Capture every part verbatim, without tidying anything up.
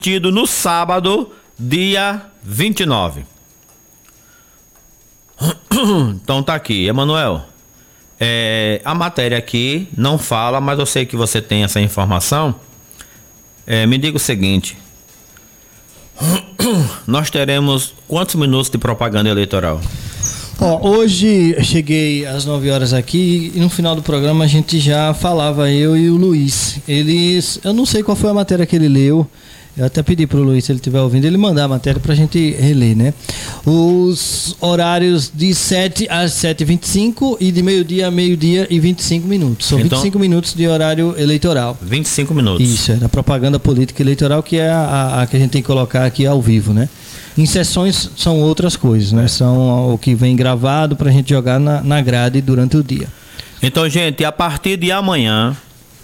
tido no sábado, dia vinte e nove. Então tá aqui, Emanuel. É, a matéria aqui não fala, mas eu sei que você tem essa informação. É, me diga o seguinte: nós teremos quantos minutos de propaganda eleitoral? Ó, hoje eu cheguei às nove horas aqui e no final do programa a gente já falava, eu e o Luiz. Eles, eu não sei qual foi a matéria que ele leu. Eu até pedi pro Luiz, se ele estiver ouvindo, ele mandar a matéria pra gente reler, né? Os horários de sete às sete e vinte e cinco e de meio-dia a meio-dia e vinte e cinco minutos. São então, vinte e cinco minutos de horário eleitoral. vinte e cinco minutos. Isso, é da propaganda política eleitoral, que é a, a, a que a gente tem que colocar aqui ao vivo, né? Em sessões são outras coisas, né? São o que vem gravado pra gente jogar na, na grade durante o dia. Então, gente, a partir de amanhã,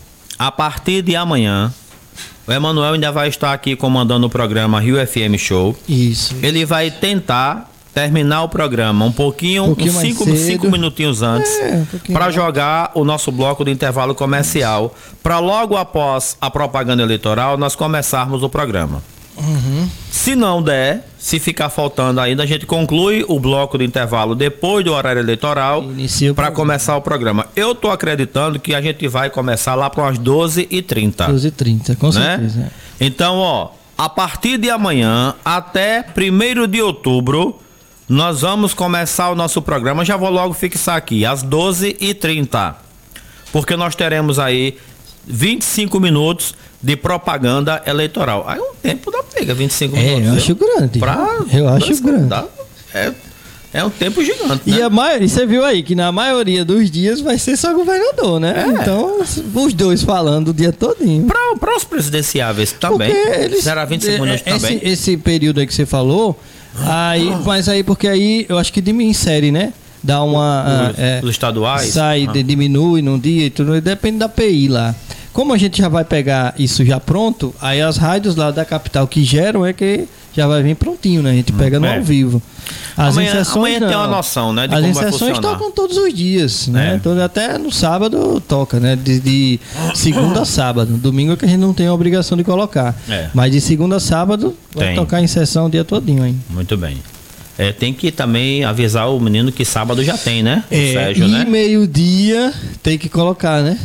a partir de amanhã, o Emanuel ainda vai estar aqui comandando o programa Rio F M Show. Isso. Ele vai tentar terminar o programa um pouquinho, um pouquinho uns mais cinco, cedo. cinco minutinhos antes, é, um para jogar o nosso bloco de intervalo comercial, para logo após a propaganda eleitoral nós começarmos o programa. Uhum. Se não der, se ficar faltando ainda, a gente conclui o bloco de intervalo depois do horário eleitoral para começar o programa. Eu tô acreditando que a gente vai começar lá para umas doze e trinta. doze e trinta, com né? certeza. Então, ó, a partir de amanhã até primeiro de outubro, nós vamos começar o nosso programa. Já vou logo fixar aqui, às doze e trinta. Porque nós teremos aí vinte e cinco minutos de propaganda eleitoral. Aí um tempo da pega, vinte e cinco é, minutos. Eu acho grande. Pra, eu acho grande. Dá, é, é um tempo gigante, e né? a maioria, você viu aí que na maioria dos dias vai ser só governador, né? É. Então, os dois falando o dia todinho. Para os presidenciáveis também. Eles, será vinte e cinco minutos esse, também? Esse período aí que você falou, aí, mas aí porque aí eu acho que insere, né? Dá uma... Os, é, os estaduais? Sai, ah. diminui num dia e tudo, depende da P I lá. Como a gente já vai pegar isso já pronto, aí as rádios lá da capital que geram é que já vai vir prontinho, né? A gente pega no é. ao vivo. As amanhã inserções amanhã não. tem uma noção, né? De as como vai inserções funcionar. tocam todos os dias, né? É. Então, até no sábado toca, né? De, de segunda a sábado. Domingo é que a gente não tem a obrigação de colocar. É. Mas de segunda a sábado vai tem. tocar a inserção o dia todinho, hein? Muito bem. É, tem que também avisar o menino que sábado já tem, né? O é, Sérgio, e né? meio-dia tem que colocar, né?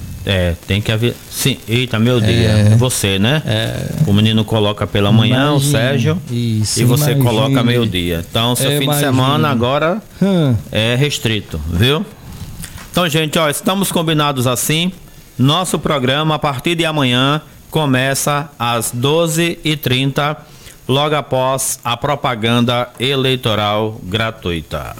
É, tem que haver. Sim, eita, meu dia. É. Você, né? É. O menino coloca pela manhã, Imagina. o Sérgio. Isso, e você imagina. coloca meio-dia. Então, seu É, fim imagina. de semana agora Hum. é restrito, viu? Então, gente, ó, estamos combinados assim. Nosso programa, a partir de amanhã, começa às doze e trinta, logo após a propaganda eleitoral gratuita.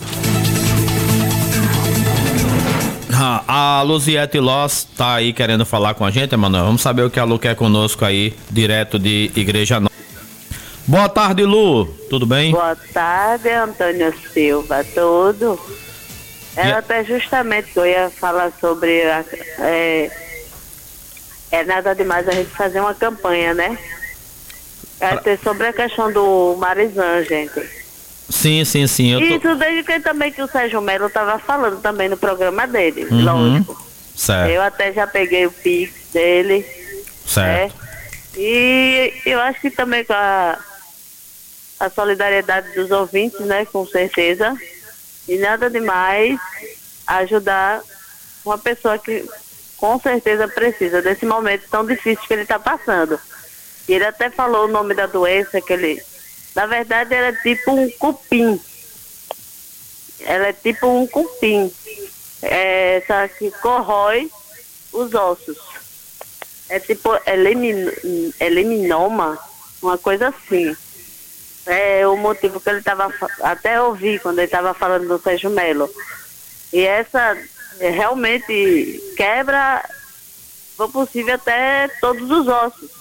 A Luziette Loss tá aí querendo falar com a gente, Emanuel. Vamos saber o que a Lu quer conosco aí, direto de Igreja Nova. Boa tarde, Lu. Tudo bem? Boa tarde, Antônio Silva. Tudo? Era até justamente que eu ia falar sobre... A, é, é nada demais a gente fazer uma campanha, né? Até sobre a questão do Marizan, gente. Sim, sim, sim. Eu tô... Isso desde que também que o Sérgio Melo estava falando também no programa dele, uhum. lógico. Certo. Eu até já peguei o Pix dele. Certo. Né? E eu acho que também com a, a solidariedade dos ouvintes, né, com certeza. E nada demais ajudar uma pessoa que com certeza precisa desse momento tão difícil que ele está passando. E ele até falou o nome da doença que ele... Na verdade, ela é tipo um cupim. Ela é tipo um cupim. É essa que corrói os ossos. É tipo elimin, eliminoma, uma coisa assim. É o motivo que ele estava... Até ouvi quando ele estava falando do Sérgio Melo. E essa é, realmente quebra, se for possível, até todos os ossos.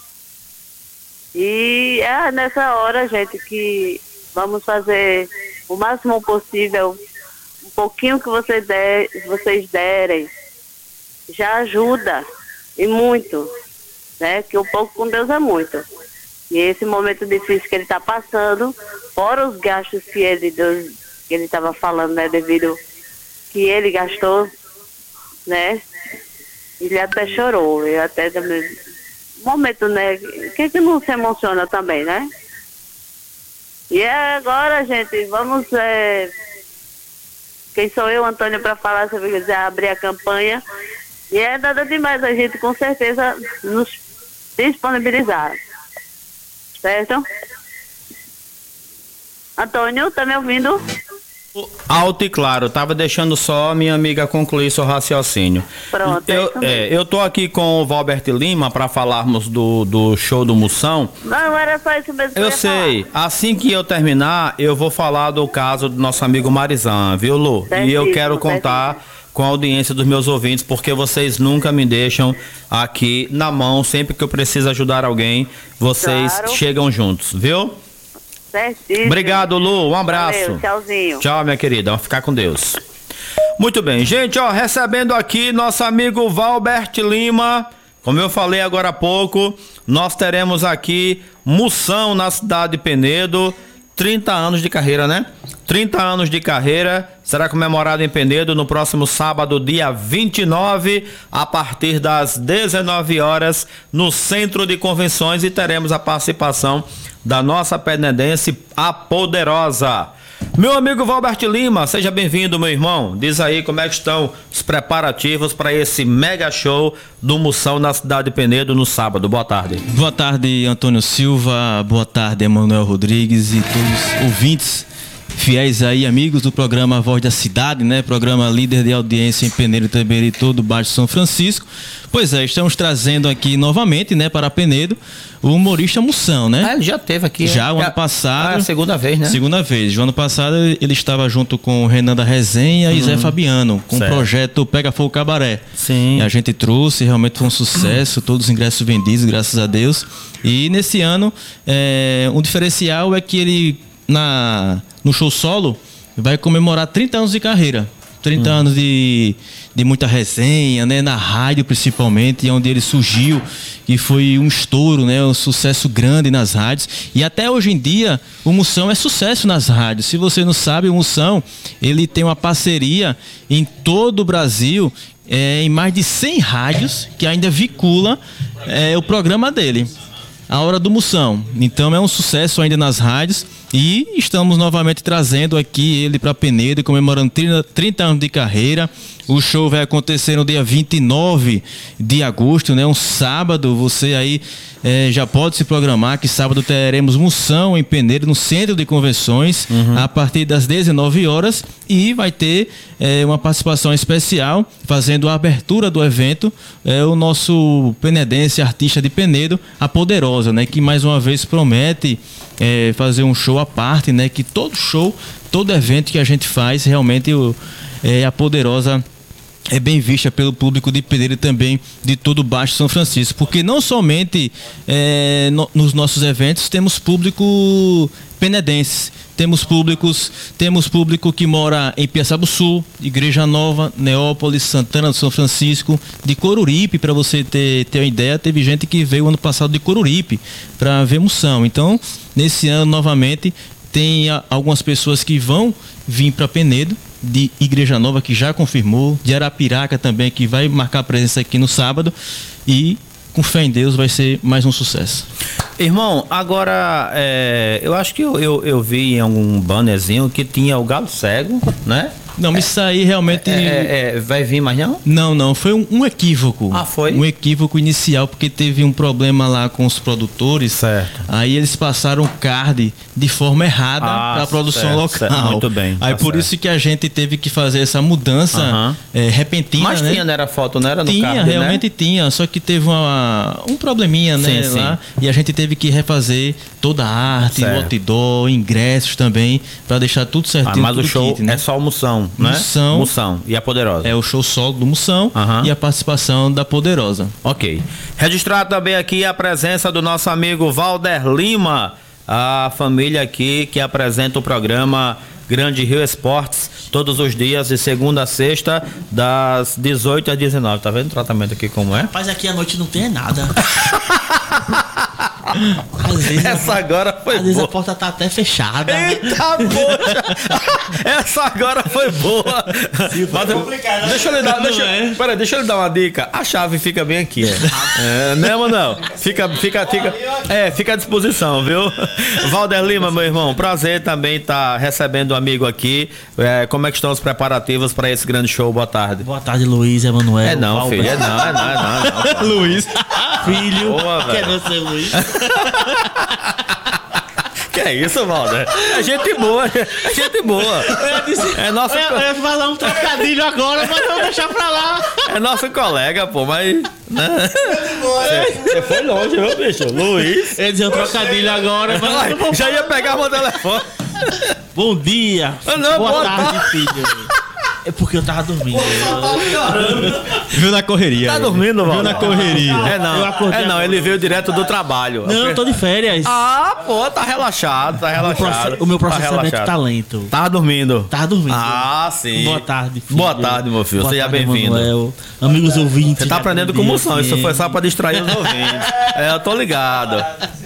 E é nessa hora, gente, que vamos fazer o máximo possível, um pouquinho que vocês, der, vocês derem, já ajuda, e muito, né? Que o pouco com Deus é muito. E esse momento difícil que ele está passando, fora os gastos que ele Deus, que ele estava falando, né? Devido que ele gastou, né? Ele até chorou, eu até também... momento, né? Quem que não se emociona também, né? E agora, gente, vamos... É... Quem sou eu, Antônio, para falar sobre abrir a campanha. E é nada demais a gente, com certeza, nos disponibilizar. Certo? Antônio, tá me ouvindo? Alto e claro, tava deixando só a minha amiga concluir seu raciocínio. Pronto, eu, é, eu tô aqui com o Valbert Lima para falarmos do, do show do Moção. Não, era só isso mesmo que eu, eu ia sei, falar. Assim que eu terminar, eu vou falar do caso do nosso amigo Marizan, viu, Lu? E eu quero contar certíssimo. com a audiência dos meus ouvintes, porque vocês nunca me deixam aqui na mão, sempre que eu preciso ajudar alguém, vocês claro. chegam juntos, viu? Certíssimo. Obrigado, Lu. Um abraço. Valeu, tchauzinho. Tchau, minha querida. Vamos ficar com Deus. Muito bem, gente, ó, recebendo aqui nosso amigo Valbert Lima. Como eu falei agora há pouco, nós teremos aqui Moção na cidade de Penedo. trinta anos de carreira, né? trinta anos de carreira, será comemorado em Penedo no próximo sábado, dia vinte e nove, a partir das dezenove horas, no Centro de Convenções, e teremos a participação da nossa penedense, a Poderosa. Meu amigo Valbert Lima, seja bem-vindo, meu irmão. Diz aí como é que estão os preparativos para esse mega show do Moção na cidade de Penedo no sábado. Boa tarde. Boa tarde, Antônio Silva. Boa tarde, Emanuel Rodrigues e todos os ouvintes fiéis aí, amigos do programa Voz da Cidade, né? Programa líder de audiência em Penedo, também e todo o Baixo São Francisco. Pois é, estamos trazendo aqui novamente, né, para Penedo, o humorista Moção, né? Ah, ele já esteve aqui. Já é, o ano passado. Ah, é a segunda vez, né? Segunda vez. O ano passado ele estava junto com o Renan da Resenha uhum. e Zé Fabiano, com certo. o projeto Pega Fogo Cabaré. Sim. E a gente trouxe, realmente foi um sucesso, todos os ingressos vendidos, graças a Deus. E nesse ano, é, um diferencial é que ele, na, no show solo, vai comemorar trinta anos de carreira. trinta hum. anos de, de muita resenha, né? Na rádio principalmente, onde ele surgiu, e foi um estouro, né? Um sucesso grande nas rádios. E até hoje em dia, o Moção é sucesso nas rádios. Se você não sabe, o Moção, ele tem uma parceria em todo o Brasil, é, em mais de cem rádios, que ainda vincula é, o programa dele. A Hora do Moção. Então é um sucesso ainda nas rádios. E estamos novamente trazendo aqui ele para Penedo, comemorando trinta anos de carreira. O show vai acontecer no dia vinte e nove de agosto, né? Um sábado. Você aí é, já pode se programar que sábado teremos Moção em Penedo, no Centro de Convenções, uhum. a partir das dezenove horas. E vai ter é, uma participação especial, fazendo a abertura do evento, é, o nosso penedense, artista de Penedo, a Poderosa, né? Que mais uma vez promete é, fazer um show à parte, né? Que todo show, todo evento que a gente faz, realmente o, é, a Poderosa é bem vista pelo público de Penedo e também de todo o Baixo São Francisco, porque não somente é, no, nos nossos eventos temos público penedense, temos públicos, temos público que mora em Piaçabuçu, Igreja Nova, Neópolis, Santana do São Francisco, de Coruripe, para você ter, ter uma ideia, teve gente que veio ano passado de Coruripe para ver Moção. Então, nesse ano novamente tem a, algumas pessoas que vão vir para Penedo, de Igreja Nova, que já confirmou, de Arapiraca também, que vai marcar presença aqui no sábado, e com fé em Deus vai ser mais um sucesso. Irmão, agora é, eu acho que eu, eu, eu vi em algum bannerzinho que tinha o Galo Cego, né? Não, é, isso aí realmente... É, é, vai vir mais não? Não, não, foi um, um equívoco. Ah, foi? Um equívoco inicial, porque teve um problema lá com os produtores. Certo. Aí eles passaram o card de forma errada ah, para a produção certo, local. Certo. Muito bem. Aí tá por certo. isso que a gente teve que fazer essa mudança uhum. é, repentina, Mas né? tinha, não era foto, não era no tinha, card, Tinha, realmente né? tinha, só que teve uma, um probleminha, né, sim, lá, sim. E a gente teve que refazer toda a arte, o outdoor, ingressos também, para deixar tudo certinho. Ah, mas tudo o show kit, né? é só o Moção, né? Moção. Moção e a Poderosa. É o show solo do Moção uhum. e a participação da Poderosa. Ok. Registrado também aqui a presença do nosso amigo Valder Lima, a família aqui que apresenta o programa Grande Rio Esportes, todos os dias, de segunda a sexta, das dezoito às dezenove. Tá vendo o tratamento aqui como é? Rapaz, aqui à noite não tem nada. Às vezes, Essa a, agora foi às vezes boa. a porta tá até fechada. Eita, poxa! Essa agora foi boa. Mas eu- deixa eu lhe dar, deixa, é? peraí, deixa eu lhe dar uma dica. A chave fica bem aqui, é. É, né, Manuel? Fica, fica, fica, é, fica à disposição, viu? Valder Lima, meu irmão, prazer também estar recebendo um amigo aqui. É, como é que estão os preparativos para esse grande show? Boa tarde. Boa tarde, Luiz, Emanuel. É não, Valber. filho, é não, é não, é não. É não. Luiz. Filho, Boa, quer velho. não ser Luiz? Que é isso, Valder? É gente boa, é gente boa. É nosso, Eu, eu ia falar um trocadilho agora, mas eu vou deixar pra lá. é nosso colega, pô, mas. Né? Você foi longe, viu, bicho? Luiz. Eu ia dizer um trocadilho agora, mas eu não vou. Já ia pegar meu telefone. Bom dia. Ah, não, boa, boa tarde, tarde. filho. É porque eu tava dormindo. Viu na correria. Tá dormindo, Viu Valder? na correria. É Eu não, acordei é não, agora. ele veio direto do trabalho. Não, eu tô de férias. Ah, pô, tá relaxado, tá o, relaxado. proce- o meu Tá processamento relaxado. tá lento. Tava dormindo. Tava dormindo. Ah, sim. Boa tarde, filho. Boa tarde, meu filho. Boa Seja tarde, bem-vindo. Emanuel. Amigos ouvintes. Você tá da aprendendo com Grande moção, F M. isso foi só pra distrair os ouvintes. É, eu tô ligado.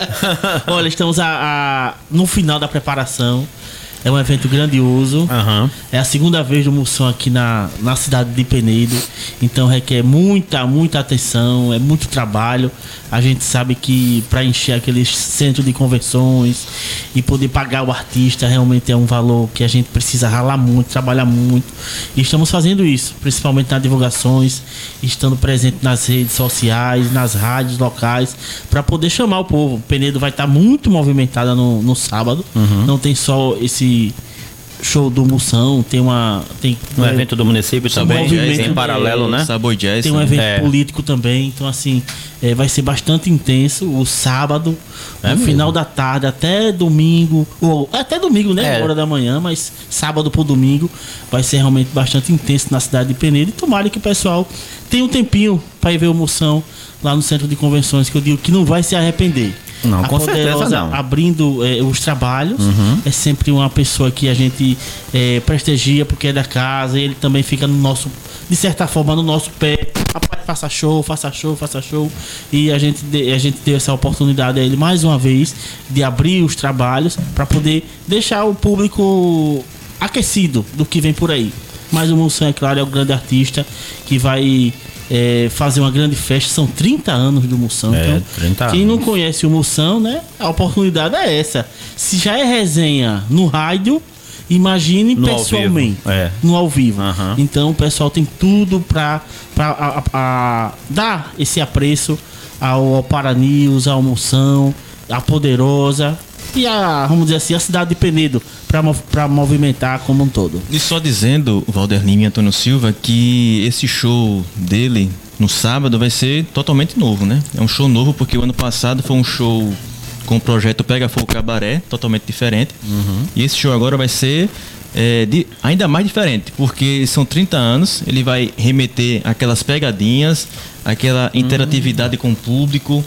Olha, estamos a, a- no final da preparação. É um evento grandioso. Aham. É a segunda vez do Moção aqui na, na cidade de Penedo. Então requer muita, muita atenção, é muito trabalho. A gente sabe que para encher aqueles centros de convenções e poder pagar o artista realmente é um valor que a gente precisa ralar muito, trabalhar muito. E estamos fazendo isso, principalmente nas divulgações, estando presente nas redes sociais, nas rádios locais, para poder chamar o povo. Penedo vai estar muito movimentada no, no sábado. Não tem só esse show do Moção, tem uma tem Um evento do município também, movimento em paralelo, né? Sabor Jazz. tem um também. evento É. político também, então assim, é, vai ser bastante intenso o sábado, É no mesmo? final da tarde até domingo, ou até domingo, né, É. uma hora da manhã, mas sábado pro domingo vai ser realmente bastante intenso na cidade de Penedo, e tomara que o pessoal tenha um tempinho para ir ver o Moção lá no centro de convenções, que eu digo que não vai se arrepender. Não, a com certeza Poderosa não. abrindo eh, os trabalhos, Uhum. é sempre uma pessoa que a gente eh, prestigia porque é da casa, e ele também fica no nosso, de certa forma, no nosso pé. Rapaz, faça show, faça show, faça show. E a gente, de- a gente deu essa oportunidade a ele mais uma vez de abrir os trabalhos para poder deixar o público aquecido do que vem por aí. Mas o Moção, é claro, é o grande artista que vai eh, fazer uma grande festa. São trinta anos do Moção. É, então, trinta quem anos. não conhece o Moção, né? A oportunidade é essa. Se já é resenha no rádio, imagine No ao pessoalmente. vivo, é. No ao vivo. Aham. Então o pessoal tem tudo pra, pra a- a- a- dar esse apreço ao, ao Paranews, ao Moção, à Poderosa e a, vamos dizer assim, a cidade de Penedo pra, mov- pra movimentar como um todo. E só dizendo, Valder Lima e Antônio Silva, que esse show dele no sábado vai ser totalmente novo, né? É um show novo porque o ano passado foi um show com o projeto Pega Fogo Cabaré, totalmente diferente. E esse show agora vai ser é, de- ainda mais diferente, porque são trinta anos, ele vai remeter aquelas pegadinhas, aquela interatividade com o público.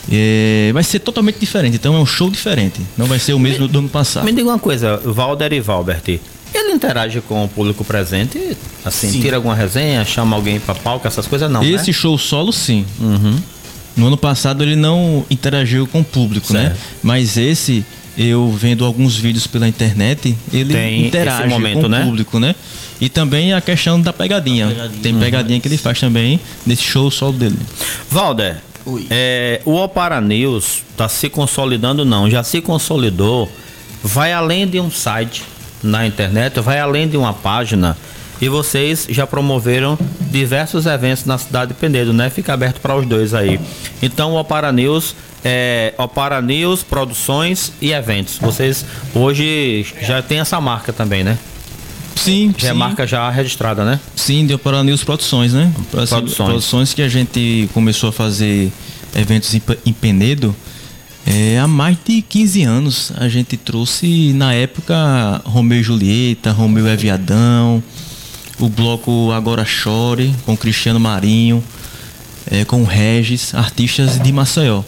É, vai ser totalmente diferente, então é um show diferente. Não vai ser o mesmo do ano passado. Me diga uma coisa, Valder e Valbert, ele interage com o público presente? Assim, Sim. tira alguma resenha, chama alguém pra palco, essas coisas não, Esse né? show solo, sim. Uhum. No ano passado ele não interagiu com o público, Certo. né? Mas esse, eu vendo alguns vídeos pela internet, ele Tem interage esse momento, com né? o público, né? E também a questão da pegadinha. Pegadinha. Tem pegadinha que ele faz também nesse show solo dele. Valder, Oi. é, o Opara News tá se consolidando, não, já se consolidou, vai além de um site na internet, vai além de uma página, e vocês já promoveram diversos eventos na cidade de Penedo, né? Fica aberto para os dois aí. Então o Opara News é Opara News, produções e eventos. Vocês hoje já tem essa marca também, né? Sim, Já é sim. marca já registrada, né? Sim, deu para News Produções, né? Assim, Produções. Produções que a gente começou a fazer eventos em, Pe- em Penedo é, há mais de quinze anos. A gente trouxe, na época, Romeu e Julieta, Romeu e Aviadão, o bloco Agora Chore, com Cristiano Marinho, é, com o Regis, artistas de Maceió.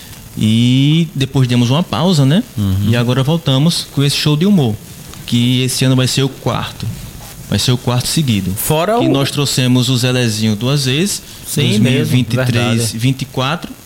E depois demos uma pausa, né? E agora voltamos com esse show de humor, que esse ano vai ser o quarto. Vai ser o quarto seguido. Fora Que o... nós trouxemos o Zelezinho duas vezes, Sim, dois mil e vinte e mesmo, três, verdade. vinte e quatro,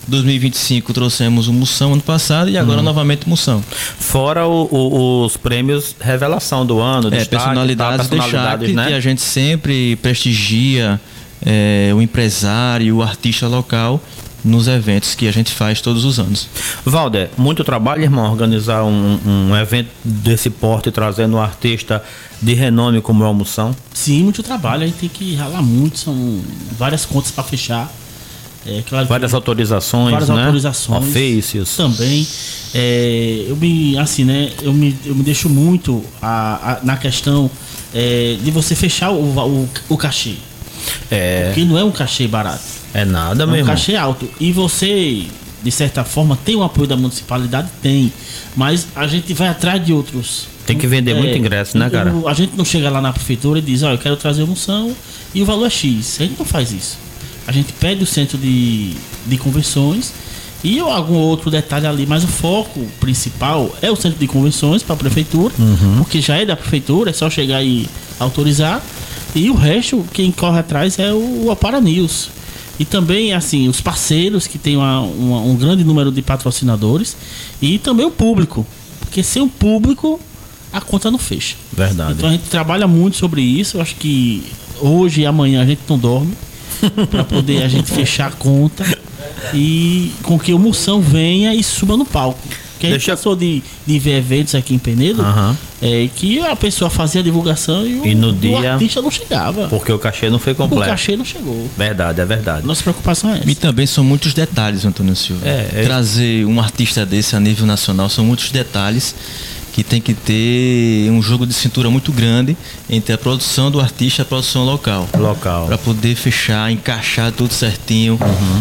dois mil e vinte e cinco trouxemos o Moção ano passado e agora Hum. novamente Moção. Fora o- o- os prêmios revelação do ano, É, destaque, personalidades, tá, do Chape, né? que a gente sempre prestigia é, o empresário, o artista local nos eventos que a gente faz todos os anos. Valder, muito trabalho, irmão, organizar um, um evento desse porte, trazendo um artista de renome como é o Moção. Sim, muito trabalho. A gente tem que ralar muito. São várias contas para fechar. É, claro que- Várias autorizações, várias né? autorizações Ofícios. também. É, eu me assim, né? Eu me, eu me deixo muito a, a- na questão é, de você fechar o, o, o cachê. É, Porque não é um cachê barato, é nada, é meu um irmão. cachê alto. E você, de certa forma, tem o apoio da municipalidade? Tem. Mas a gente vai atrás de outros. Tem que vender muito ingresso, né, cara? o- A gente não chega lá na prefeitura e diz, ó, eu quero trazer a Moção e o valor é X. A gente não faz isso. A gente pede o centro de, de convenções e algum outro detalhe ali, mas o foco principal é o centro de convenções para a prefeitura, Uhum. porque já é da prefeitura, é só chegar e autorizar. E o resto, quem corre atrás é o Apara News. E também, assim, os parceiros, que tem uma- uma- um grande número de patrocinadores, e também o público. Porque sem o público, a conta não fecha. Verdade. Então a gente trabalha muito sobre isso. Eu acho que hoje e amanhã a gente não dorme para poder a gente fechar a conta e com que o Moção venha e suba no palco. Porque a gente Deixa eu- cansou de, de ver eventos aqui em Penedo, Aham. é, que a pessoa fazia a divulgação e o, E no o dia- artista não chegava. Porque o cachê não foi O completo. cachê não chegou. Verdade, é verdade. Nossa preocupação é essa. E também são muitos detalhes, Antônio Silva. É, é. Trazer um artista desse a nível nacional são muitos detalhes que tem que ter um jogo de cintura muito grande entre a produção do artista e a produção local. Local. Para poder fechar, encaixar tudo certinho.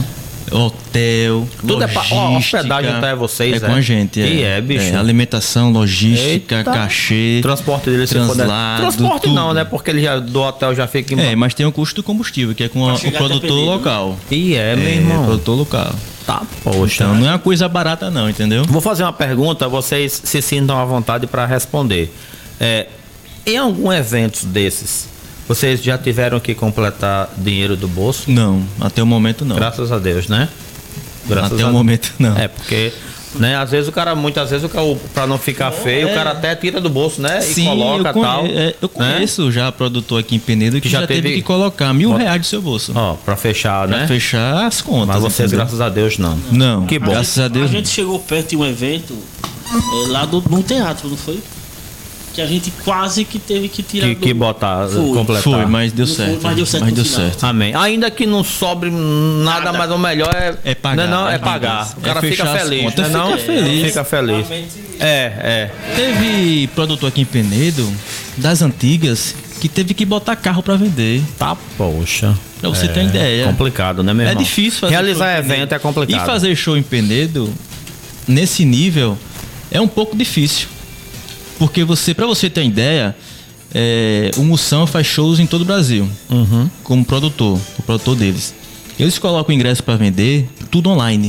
Hotel, Tudo é pa- logística. ó, hospedagem até é vocês, é é? com a gente. E é, bicho. alimentação, logística, Eita. cachê. Transporte dele se for der- translado, Transporte tudo. não, né? Porque ele já do hotel já fica em. É, mas tem o custo do combustível, que é com a- o chegar até produtor Penedo, né? local. E é, meu É, irmão. produtor local. Tá, poxa. Então não é uma coisa barata não, entendeu? Vou fazer uma pergunta, vocês se sintam à vontade para responder. É, em algum evento desses, vocês já tiveram que completar dinheiro do bolso? Não, até o momento não. Graças a Deus, né? Graças Até a o momento não. É, porque, né, às vezes o cara, muitas vezes o cara, pra não ficar feio, o cara até tira do bolso, né? E Sim, coloca eu, conhe- tal. é, eu né? conheço já produtor aqui em Penedo que, já já, teve... teve- que colocar mil Bota- reais do seu bolso. Ó, pra fechar, Pra né? fechar as contas. Mas vocês, entendeu? graças a Deus, não. Não, Que bom. graças a Deus. A gente chegou perto de um evento é, lá do, num teatro, não foi? Que a gente quase que teve que tirar Que, do... que botar, Foi. completar. Foi, mas deu Não foi, certo. mas deu certo Mas no deu final. certo. Amém. Ainda que não sobre nada, Nada. mas o melhor é, É pagar, Não, não, é né, pagar. Deus? O cara É fica fechar as feliz, contas. né? Não, Fica feliz. Fica feliz. É, é. Teve produtor aqui em Penedo, das antigas, que teve que botar carro pra vender. Tá, poxa. Pra você É ter uma ideia. complicado, né, meu É irmão? difícil fazer Realizar show em Penedo. evento é complicado. E fazer show em Penedo, nesse nível, é um pouco difícil. Porque você, pra você ter uma ideia, é, o Moção faz shows em todo o Brasil. Uhum. Como produtor, o produtor deles. Eles colocam o ingresso pra vender, tudo online.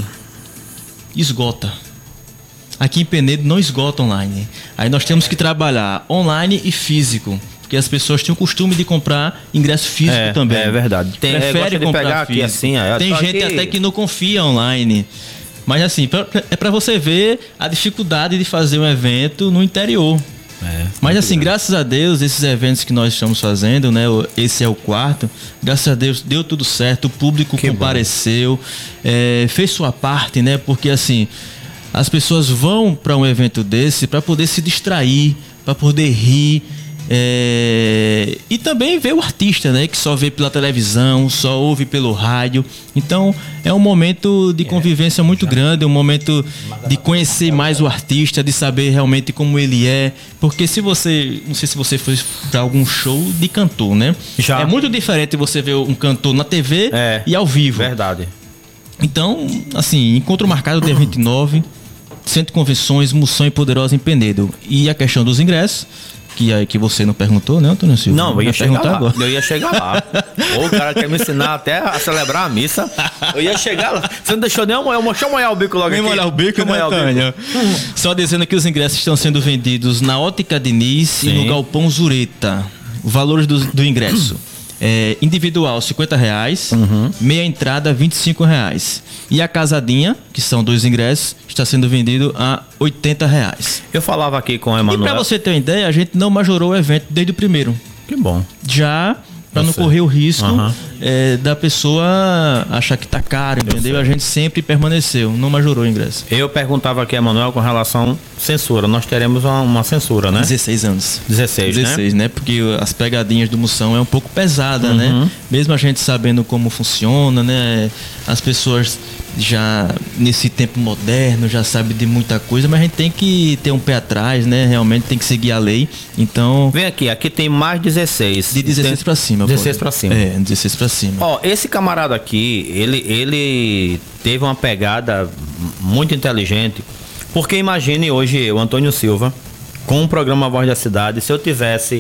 Esgota. Aqui em Penedo não esgota online. Aí nós temos que trabalhar online e físico. Porque as pessoas têm o costume de comprar ingresso físico É, também. é verdade. Tem- é, Prefere gosta de comprar pegar aqui físico. assim, ó, Tem tô gente aqui. até que não confia online. Mas assim, pra- pra- é pra você ver a dificuldade de fazer um evento no interior. É, Mas assim, graças a Deus, esses eventos que nós estamos fazendo, né? o- Esse é o quarto. Graças a Deus deu tudo certo, o público Que compareceu, é, fez sua parte, né? Porque assim, as pessoas vão para um evento desse para poder se distrair, para poder rir. é, E também ver o artista, né? Que só vê pela televisão, só ouve pelo rádio. Então é um momento de convivência muito grande, um momento de conhecer mais o artista, de saber realmente como ele é. Porque se você, não sei se você foi para algum show de cantor, né? Já. É muito diferente você ver um cantor na T V É. e ao vivo. Verdade. Então, assim, encontro marcado dia vinte e nove, Centro de Convenções, Moção e Poderosa em Penedo. E a questão dos ingressos, que aí que você não perguntou, né, Antônio Silva? Não, eu ia Vai chegar perguntar lá. agora. Eu ia chegar lá. Ou o cara quer me ensinar até a celebrar a missa. Eu ia chegar lá. Você não deixou nem eu molhar. Deixa eu molhar o bico logo Nem aqui. molhar o bico, Deixa eu né, molhar o bico. Antônio? Só dizendo que os ingressos estão sendo vendidos na Ótica Diniz e Sim. no Galpão Zureta. Valores do, do ingresso. É, individual, cinquenta reais. Uhum. Meia entrada, vinte e cinco reais. E a casadinha, que são dois ingressos, está sendo vendido a oitenta reais. Eu falava aqui com o E Emanuel. para você ter uma ideia, a gente não majorou o evento desde o primeiro. Que bom. Já para não sei. correr o risco Aham. é, da pessoa achar que tá caro, entendeu? A gente sempre permaneceu, não majorou o ingresso. Eu perguntava aqui a Emanuel com relação à censura. Nós teremos uma, uma censura, né? dezesseis anos. dezesseis, dezesseis, né? Porque as pegadinhas do Moção é um pouco pesada, Uhum. né? Mesmo a gente sabendo como funciona, né? As pessoas já nesse tempo moderno já sabem de muita coisa, mas a gente tem que ter um pé atrás, né? Realmente tem que seguir a lei. Então, Vem aqui, aqui tem mais dezesseis. de dezesseis Tem- pra cima. dezesseis pô. pra cima. É, dezesseis pra cima. Ó, esse camarada aqui, ele, ele teve uma pegada muito inteligente, porque imagine hoje eu, Antônio Silva, com o programa Voz da Cidade, se eu tivesse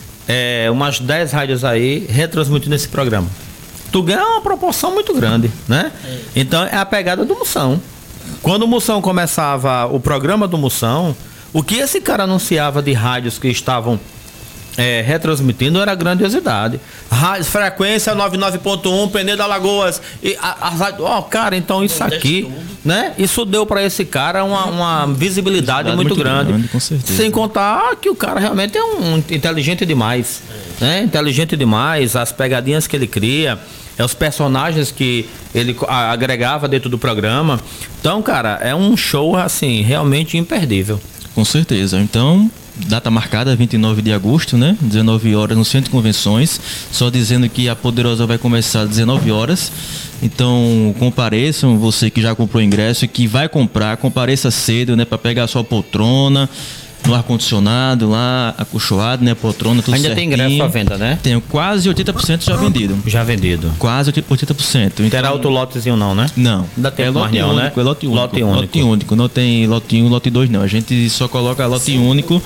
é, umas dez rádios aí retransmitindo esse programa. Tu ganha uma proporção muito grande, né? Então é a pegada do Moção. Quando o Moção começava o programa do Moção, o que esse cara anunciava de rádios que estavam é, retransmitindo era grandiosidade. Rádio, frequência noventa e nove ponto um, Penedo Alagoas. E a, a, rádio- ó, cara, então isso aqui, né? Isso deu pra esse cara uma, uma visibilidade, Visibilidade muito, muito grande. grande, com certeza. Sem contar que o cara realmente é um inteligente demais. Né? Inteligente demais, as pegadinhas que ele cria, é os personagens que ele co- a- agregava dentro do programa. Então, cara, é um show assim, realmente imperdível. Com certeza. Então, data marcada, vinte e nove de agosto, né? dezenove horas no Centro de Convenções. Só dizendo que a Poderosa vai começar às dezenove horas. Então, compareçam, você que já comprou ingresso e que vai comprar, compareça cedo, né? Para pegar a sua poltrona, no ar-condicionado, lá, acolchoado, né? Poltrona, tudo Ainda tem certinho. ingresso à venda, né? Tenho quase oitenta por cento já vendido. Já vendido. Quase oitenta por cento. Então, Terá outro lotezinho não, né? Não. Ainda tem é mais lote não, único, né? é lote único. Lote único. Lote único. Não tem lote um, lote dois não. A gente só coloca lote único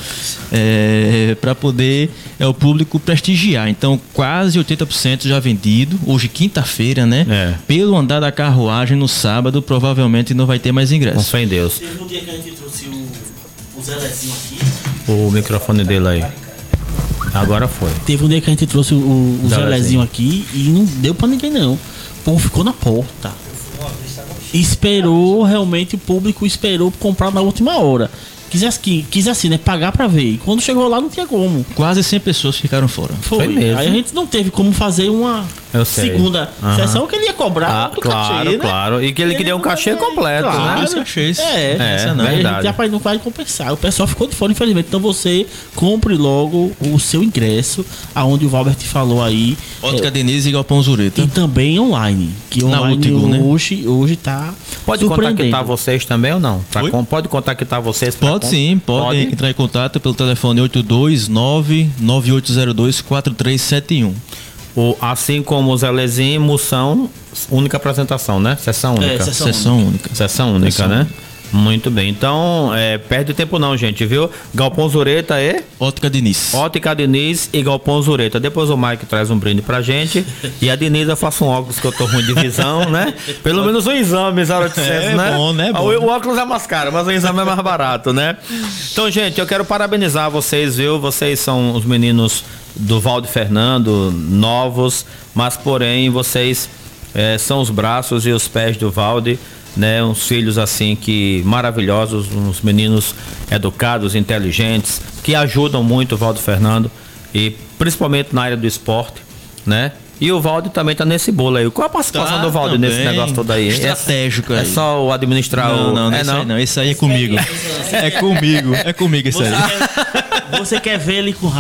é, para poder é, o público prestigiar. Então, quase oitenta por cento já vendido. Hoje, quinta-feira, né? É. Pelo andar da carruagem no sábado, provavelmente não vai ter mais Com ingresso. fé em Deus. Teve um dia que a gente trouxe o, o Zelezinho aqui. O microfone dele aí. Agora foi. Teve um dia que a gente trouxe o, o Zelezinho. Zelezinho aqui e não deu pra ninguém não. O povo ficou na porta. Esperou, realmente o público esperou comprar na última hora. Quisesse, que, quis assim, né? Pagar pra ver. E quando chegou lá não tinha como. Quase cem pessoas ficaram fora. Foi. Foi mesmo. Aí a gente não teve como fazer uma Eu sei. segunda Aham. sessão que ele ia cobrar Ah, outro claro, cachê, né? claro. E que ele queria um cachê completo, Claro. né? Os cachês. É, É, essa não. Aí a verdade. gente rapaz, não vai compensar. O pessoal ficou de fora, infelizmente. Então você compre logo o seu ingresso, aonde o Valbert falou aí. Ótica É, Denise e Galpão Zureta. e também online. Que Na online Útigo, né? hoje, hoje tá Pode surpreendendo. contactar vocês também ou não? Pra Oi? com- pode contactar vocês? pra Pode com- sim, pode, entrar em contato pelo telefone oito dois nove nove oito zero dois quatro três sete um. O, assim como o Zelezinho, Moção, única apresentação, né? Sessão única. É, sessão Sessão única. Sessão única, Sessão né? única. Muito bem. Então, é, perde tempo não, gente, viu? Galpão Zureta e Ótica Denise. Ótica Diniz e Galpão Zureta. Depois o Mike traz um brinde pra gente. E a Diniz eu faço um óculos que eu tô ruim de visão, né? Pelo menos um exame, zero oitocentos, É né? bom, né? O, Bom. o óculos é mais caro, mas o exame é mais barato, né? Então, gente, eu quero parabenizar vocês, viu? Vocês são os meninos do Valde Fernando, novos, mas porém vocês eh, são os braços e os pés do Valde, né? Uns filhos assim que maravilhosos, uns meninos educados, inteligentes, que ajudam muito o Valde Fernando e principalmente na área do esporte, né? E o Valde também tá nesse bolo aí. Qual a participação Tá do Valde também. nesse negócio todo aí? Estratégico é, é aí. só o administrar Não, o... não, é, esse aí não. Esse aí é comigo. É comigo. É comigo esse Você aí. quer, você quer ver ele com raiva?